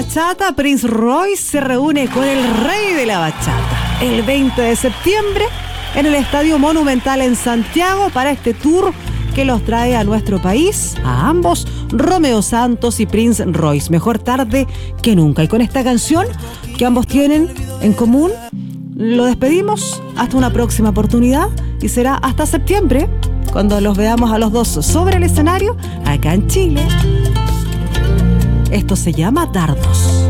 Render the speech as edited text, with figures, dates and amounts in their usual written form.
bachata, Prince Royce se reúne con el rey de la bachata el 20 de septiembre en el Estadio Monumental en Santiago para este tour que los trae a nuestro país, a ambos, Romeo Santos y Prince Royce. Mejor tarde que nunca. Y con esta canción que ambos tienen en común, lo despedimos hasta una próxima oportunidad y será hasta septiembre cuando los veamos a los dos sobre el escenario acá en Chile. Esto se llama Dardos.